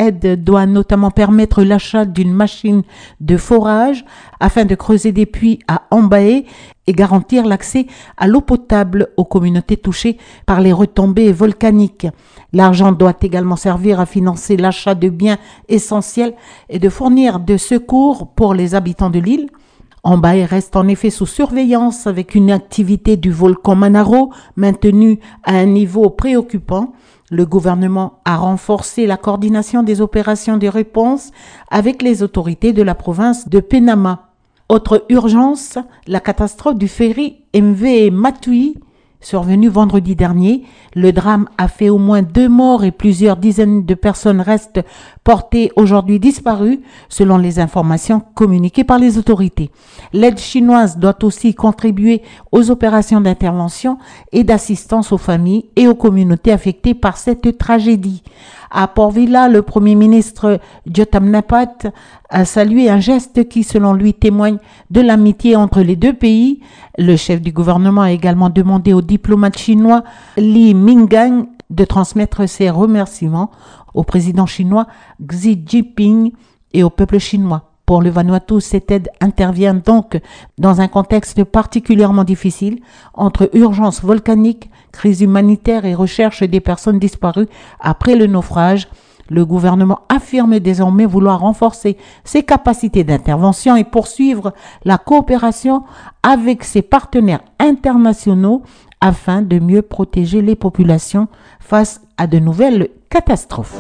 aide doit notamment permettre l'achat d'une machine de forage afin de creuser des puits à Ambaé et garantir l'accès à l'eau potable aux communautés touchées par les retombées volcaniques. L'argent doit également servir à financer l'achat de biens essentiels et de fournir des secours pour les habitants de l'île. Ambaé reste en effet sous surveillance avec une activité du volcan Manaro maintenue à un niveau préoccupant. Le gouvernement a renforcé la coordination des opérations de réponse avec les autorités de la province de Penama. Autre urgence, la catastrophe du ferry MV Matui, survenue vendredi dernier. Le drame a fait au moins 2 morts et plusieurs dizaines de personnes restent portées aujourd'hui disparues, selon les informations communiquées par les autorités. L'aide chinoise doit aussi contribuer aux opérations d'intervention et d'assistance aux familles et aux communautés affectées par cette tragédie. À Port-Vila, le Premier ministre Jotam Napat a salué un geste qui, selon lui, témoigne de l'amitié entre les deux pays. Le chef du gouvernement a également demandé au diplomate chinois Li Mingang de transmettre ses remerciements au président chinois Xi Jinping et au peuple chinois. Pour le Vanuatu, cette aide intervient donc dans un contexte particulièrement difficile entre urgence volcanique, crise humanitaire et recherche des personnes disparues après le naufrage. Le gouvernement affirme désormais vouloir renforcer ses capacités d'intervention et poursuivre la coopération avec ses partenaires internationaux afin de mieux protéger les populations face à de nouvelles catastrophes.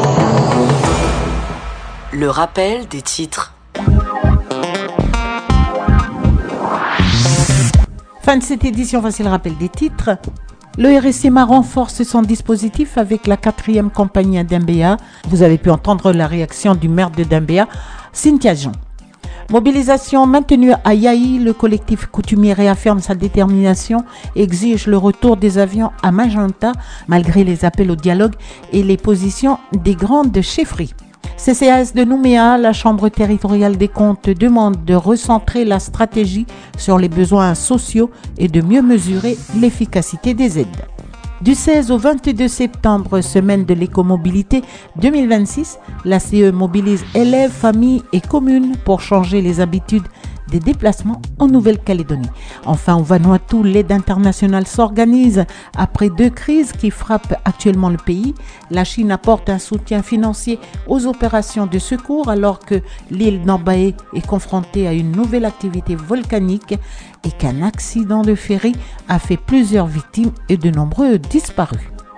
Le rappel des titres. Fin de cette édition, voici le rappel des titres. Le RSCMA renforce son dispositif avec la 4e compagnie à Dembéa. Vous avez pu entendre la réaction du maire de Dembéa, Cynthia Jean. Mobilisation maintenue à Yaï, le collectif coutumier réaffirme sa détermination et exige le retour des avions à Magenta malgré les appels au dialogue et les positions des grandes chefferies. CCAS de Nouméa, la Chambre territoriale des comptes demande de recentrer la stratégie sur les besoins sociaux et de mieux mesurer l'efficacité des aides. Du 16 au 22 septembre, semaine de l'écomobilité 2026, la CE mobilise élèves, familles et communes pour changer les habitudes des déplacements en Nouvelle-Calédonie. Enfin, au Vanuatu, l'aide internationale s'organise après 2 crises qui frappent actuellement le pays. La Chine apporte un soutien financier aux opérations de secours alors que l'île d'Ambaé est confrontée à une nouvelle activité volcanique et qu'un accident de ferry a fait plusieurs victimes et de nombreux disparus.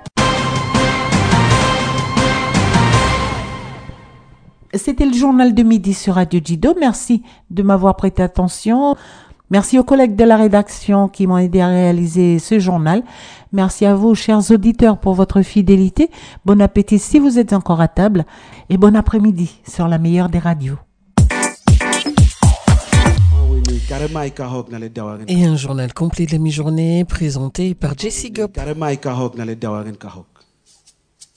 C'était le journal de midi sur Radio Jido. Merci de m'avoir prêté attention. Merci aux collègues de la rédaction qui m'ont aidé à réaliser ce journal. Merci à vous, chers auditeurs, pour votre fidélité. Bon appétit si vous êtes encore à table et bon après-midi sur la meilleure des radios. Et un journal complet de la mi-journée présenté par Jessie Gop.